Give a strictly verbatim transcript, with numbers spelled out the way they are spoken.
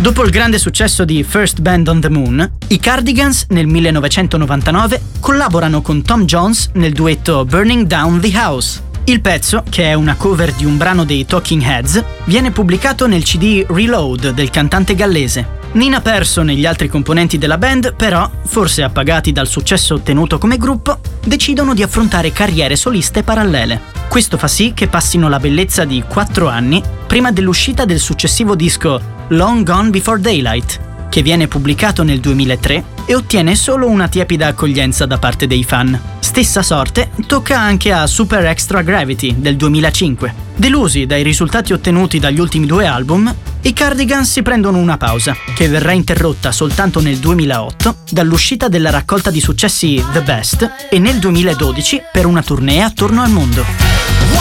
Dopo il grande successo di First Band on the Moon, i Cardigans nel millenovecentonovantanove collaborano con Tom Jones nel duetto Burning Down the House. Il pezzo, che è una cover di un brano dei Talking Heads, viene pubblicato nel C D Reload del cantante gallese. Nina Persson e gli altri componenti della band, però, forse appagati dal successo ottenuto come gruppo, decidono di affrontare carriere soliste parallele. Questo fa sì che passino la bellezza di quattro anni prima dell'uscita del successivo disco Long Gone Before Daylight, che viene pubblicato nel duemilatré e ottiene solo una tiepida accoglienza da parte dei fan. Stessa sorte tocca anche a Super Extra Gravity del duemilacinque. Delusi dai risultati ottenuti dagli ultimi due album, i Cardigans si prendono una pausa, che verrà interrotta soltanto nel duemilaotto dall'uscita della raccolta di successi The Best e nel duemiladodici per una tournée attorno al mondo.